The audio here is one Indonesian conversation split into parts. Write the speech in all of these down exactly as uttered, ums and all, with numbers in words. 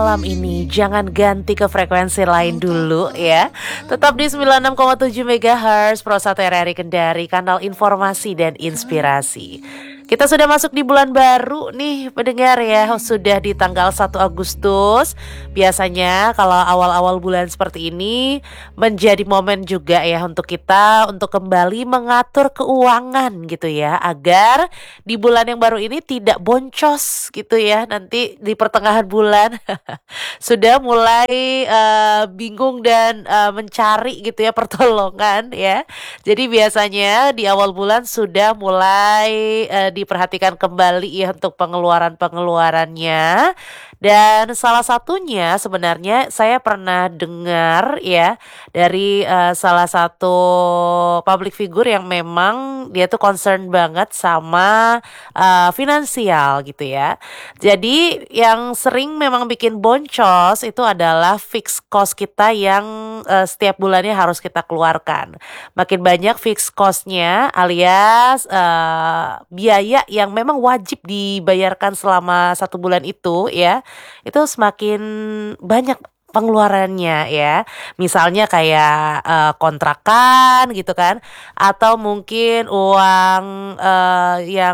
Malam ini jangan ganti ke frekuensi lain dulu ya. Tetap di sembilan puluh enam koma tujuh megahertz Pro satu R R I Kendari, kanal informasi dan inspirasi. Kita sudah masuk di bulan baru nih pendengar ya. Sudah di tanggal satu Agustus. Biasanya kalau awal-awal bulan seperti ini menjadi momen juga ya untuk kita untuk kembali mengatur keuangan gitu ya, agar di bulan yang baru ini tidak boncos gitu ya. Nanti di pertengahan bulan sudah mulai uh, bingung dan uh, mencari gitu ya pertolongan ya. Jadi biasanya di awal bulan sudah mulai uh, diperhatikan kembali ya untuk pengeluaran-pengeluarannya. Dan salah satunya sebenarnya saya pernah dengar ya dari uh, salah satu public figure yang memang dia tuh concern banget sama uh, finansial gitu ya. Jadi yang sering memang bikin boncos itu adalah fixed cost kita yang uh, setiap bulannya harus kita keluarkan. Makin banyak fixed costnya alias uh, biaya yang memang wajib dibayarkan selama satu bulan itu ya, itu semakin banyak pengeluarannya ya. Misalnya kayak uh, kontrakan gitu kan, atau mungkin uang uh, yang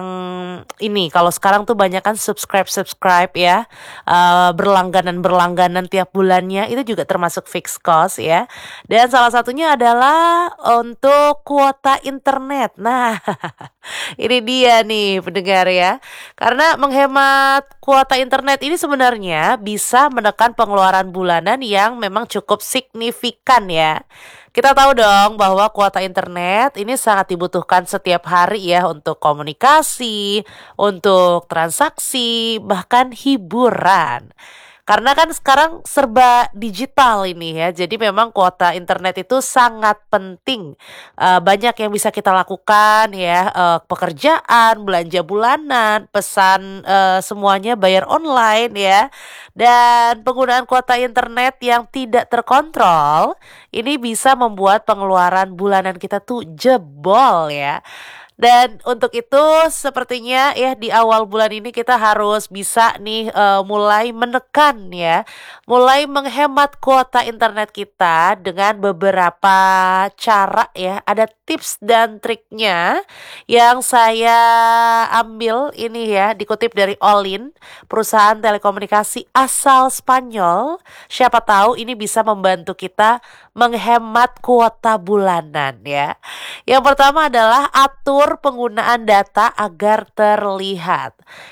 ini kalau sekarang tuh banyak kan subscribe subscribe ya, uh, berlangganan berlangganan tiap bulannya, itu juga termasuk fixed cost ya. Dan salah satunya adalah untuk kuota internet. Nah ini dia nih pendengar ya, karena menghemat kuota internet ini sebenarnya bisa menekan pengeluaran bulanan yang memang cukup signifikan ya. Kita tahu dong bahwa kuota internet ini sangat dibutuhkan setiap hari ya untuk komunikasi, untuk transaksi, bahkan hiburan. Karena kan sekarang serba digital ini ya, jadi memang kuota internet itu sangat penting. Uh, banyak yang bisa kita lakukan ya, uh, pekerjaan, belanja bulanan, pesan, uh, semuanya bayar online ya. Dan penggunaan kuota internet yang tidak terkontrol ini bisa membuat pengeluaran bulanan kita tuh jebol ya. Dan untuk itu sepertinya ya di awal bulan ini kita harus bisa nih uh, mulai menekan ya, mulai menghemat kuota internet kita dengan beberapa cara ya. Ada tips dan triknya yang saya ambil ini ya, dikutip dari Olin, perusahaan telekomunikasi asal Spanyol. Siapa tahu ini bisa membantu kita menghemat kuota bulanan ya. Yang pertama adalah atur penggunaan data agar terlihat.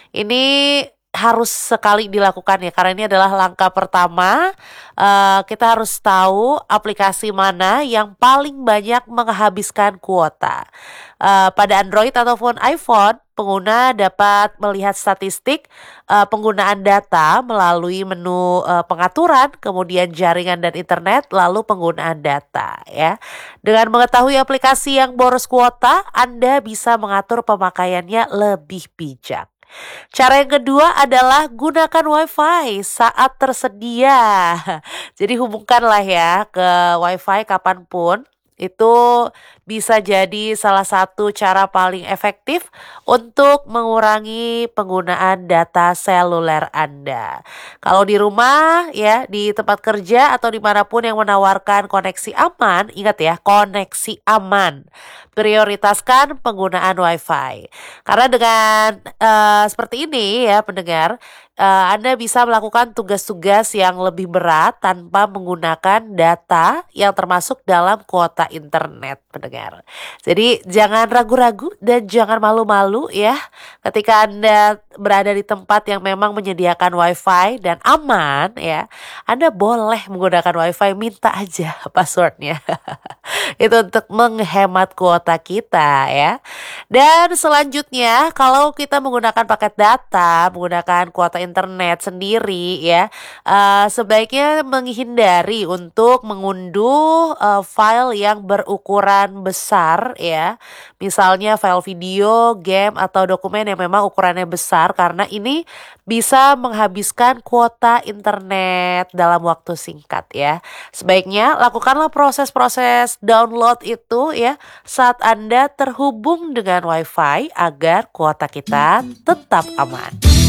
Ini harus sekali dilakukan ya, karena ini adalah langkah pertama. Uh, kita harus tahu aplikasi mana yang paling banyak menghabiskan kuota. Uh, pada Android ataupun iPhone, pengguna dapat melihat statistik uh, penggunaan data melalui menu uh, pengaturan, kemudian jaringan dan internet, lalu penggunaan data ya. Dengan mengetahui aplikasi yang boros kuota, Anda bisa mengatur pemakaiannya lebih bijak. Cara yang kedua adalah gunakan WiFi saat tersedia. Jadi hubungkanlah ya ke WiFi kapanpun. Itu bisa jadi salah satu cara paling efektif untuk mengurangi penggunaan data seluler Anda. Kalau di rumah ya, di tempat kerja atau dimanapun yang menawarkan koneksi aman, ingat ya, koneksi aman. Prioritaskan penggunaan WiFi. Karena dengan uh, seperti ini ya pendengar, uh, Anda bisa melakukan tugas-tugas yang lebih berat tanpa menggunakan data yang termasuk dalam kuota internet pendengar. Jadi jangan ragu-ragu dan jangan malu-malu ya ketika Anda berada di tempat yang memang menyediakan WiFi dan aman ya. Anda boleh menggunakan WiFi, minta aja passwordnya. Itu untuk menghemat kuota kita ya. Dan selanjutnya kalau kita menggunakan paket data, menggunakan kuota internet sendiri ya, uh, sebaiknya menghindari untuk mengunduh uh, file yang berukuran besar ya. Misalnya file video, game atau dokumen yang memang ukurannya besar, karena ini bisa menghabiskan kuota internet dalam waktu singkat ya. Sebaiknya lakukanlah proses-proses download itu ya saat Anda terhubung dengan WiFi agar kuota kita tetap aman.